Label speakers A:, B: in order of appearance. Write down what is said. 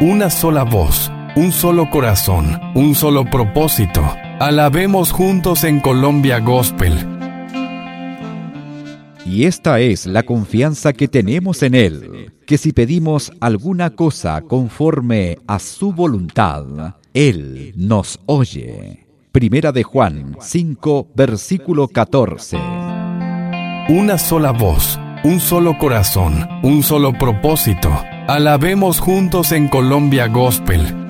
A: una sola voz, un solo corazón, un solo propósito. Alabemos juntos en Colombia Gospel.
B: Y esta es la confianza que tenemos en Él, que si pedimos alguna cosa conforme a su voluntad, Él nos oye. Primera de Juan 5, versículo 14.
A: Una sola voz, un solo corazón, un solo propósito. Alabemos juntos en Colombia Gospel.